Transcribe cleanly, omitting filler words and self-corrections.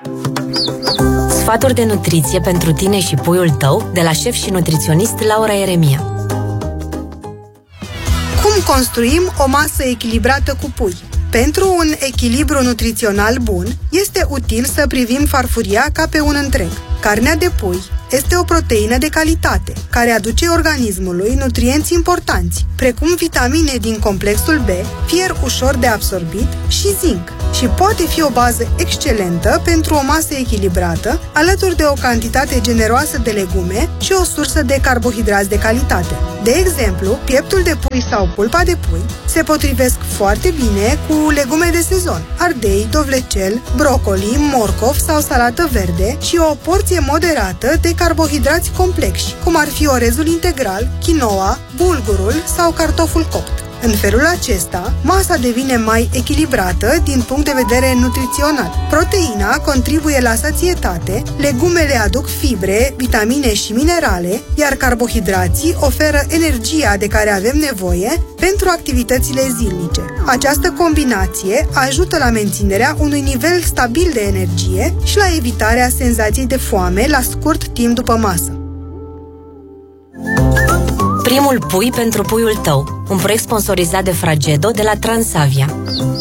Sfaturi de nutriție pentru tine și puiul tău de la șef și nutriționist Laura Ieremia. Cum construim o masă echilibrată cu pui? Pentru un echilibru nutrițional bun, este util să privim farfuria ca pe un întreg. Carnea de pui este o proteină de calitate, care aduce organismului nutrienți importanți, precum vitamine din complexul B, fier ușor de absorbit și zinc, și poate fi o bază excelentă pentru o masă echilibrată, alături de o cantitate generoasă de legume și o sursă de carbohidrați de calitate. De exemplu, pieptul de pui sau pulpa de pui se potrivesc foarte bine cu legume de sezon, ardei, dovlecel, brocoli, morcov sau salată verde și o porție moderată de carbohidrați complexi, cum ar fi orezul integral, quinoa, bulgurul sau cartoful copt. În felul acesta, masa devine mai echilibrată din punct de vedere nutrițional. Proteina contribuie la sațietate, legumele aduc fibre, vitamine și minerale, iar carbohidrații oferă energia de care avem nevoie pentru activitățile zilnice. Această combinație ajută la menținerea unui nivel stabil de energie și la evitarea senzației de foame la scurt timp după masă. Primul pui pentru puiul tău, un proiect sponsorizat de Fragedo de la Transavia.